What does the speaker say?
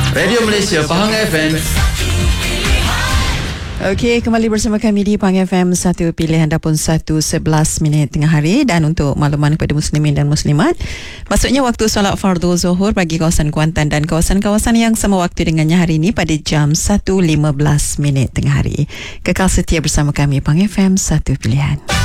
Radio Malaysia Pahang FM. Okey, kembali bersama kami di Pahang FM 1 Pilihan Dapur 1:11 tengah hari. Dan untuk makluman kepada muslimin dan muslimat, maksudnya waktu solat fardu zuhur bagi kawasan Kuantan dan kawasan-kawasan yang sama waktu dengannya hari ini pada jam 1:15 tengah hari. Kekal setia bersama kami Pahang FM 1 Pilihan.